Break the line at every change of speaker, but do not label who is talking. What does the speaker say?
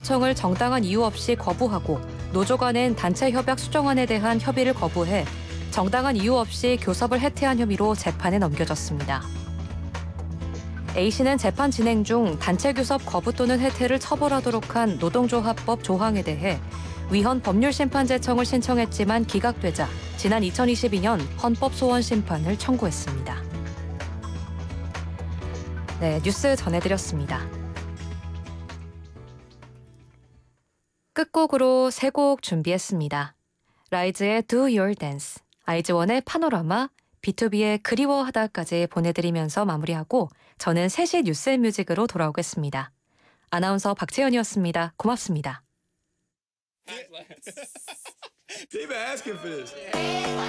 청을 정당한 이유 없이 거부하고 노조 간엔 단체 협약 수정안에 대한 협의를 거부해 정당한 이유 없이 교섭을 해태한 혐의로 재판에 넘겨졌습니다. A씨는 재판 진행 중 단체 교섭 거부 또는 해태를 처벌하도록 한 노동조합법 조항에 대해 위헌 법률심판제청을 신청했지만 기각되자 지난 2022년 헌법소원 심판을 청구했습니다. 네, 뉴스 전해드렸습니다. 끝곡으로 세 곡 준비했습니다. 라이즈의 Do Your Dance, 아이즈원의 파노라마, B2B의 그리워하다까지 보내드리면서 마무리하고 저는 3시 뉴스앤뮤직으로 돌아오겠습니다. 아나운서 박채연이었습니다. 고맙습니다.
They been asking for this.